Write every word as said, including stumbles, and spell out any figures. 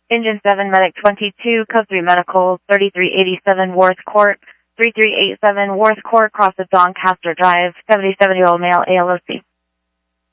Engine seven, Medic twenty-two, Code three Medical, thirty-three eighty-seven Worth Court, three three eight seven Worth Court, cross of Doncaster Drive, seventy-seven-year-old male, A L O C.